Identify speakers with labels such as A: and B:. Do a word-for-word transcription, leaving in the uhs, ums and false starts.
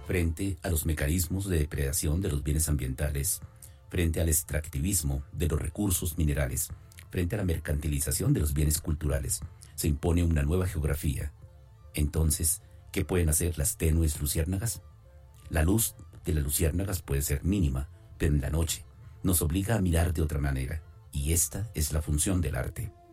A: frente a los mecanismos de depredación de los bienes ambientales, frente al extractivismo de los recursos minerales, frente a la mercantilización de los bienes culturales, se impone una nueva geografía. Entonces, ¿qué pueden hacer las tenues luciérnagas? La luz de las luciérnagas puede ser mínima, pero en la noche nos obliga a mirar de otra manera, y esta es la función del arte.